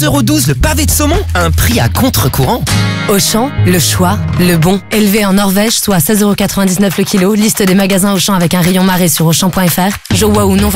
12 € le pavé de saumon, un prix à contre-courant. Auchan, le choix, le bon. Élevé en Norvège, soit 16,99 € le kilo. Liste des magasins Auchan avec un rayon marée sur Auchan.fr. Joie ou non